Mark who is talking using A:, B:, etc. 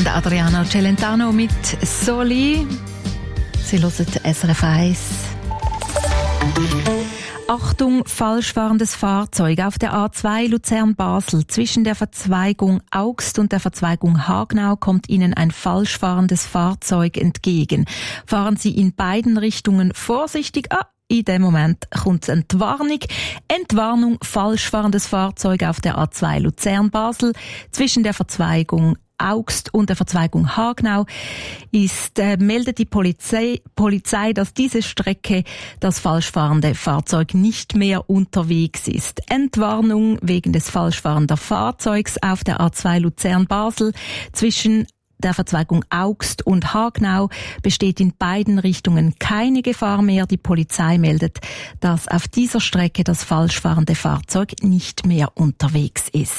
A: der Adriana Celentano mit Soli. Sie hören SRF 1. Achtung, falsch fahrendes Fahrzeug auf der A2 Luzern-Basel. Zwischen der Verzweigung Augst und der Verzweigung Hagnau kommt Ihnen ein falsch fahrendes Fahrzeug entgegen. Fahren Sie in beiden Richtungen vorsichtig. In dem Moment kommt Entwarnung. Entwarnung, falsch fahrendes Fahrzeug auf der A2 Luzern-Basel. Zwischen der Verzweigung Augst und der Verzweigung Hagnau meldet die Polizei, dass diese Strecke das falsch fahrende Fahrzeug nicht mehr unterwegs ist. Entwarnung wegen des falsch fahrenden Fahrzeugs auf der A2 Luzern-Basel zwischen der Verzweigung Augst und Hagnau besteht in beiden Richtungen keine Gefahr mehr. Die Polizei meldet, dass auf dieser Strecke das falsch fahrende Fahrzeug nicht mehr unterwegs ist.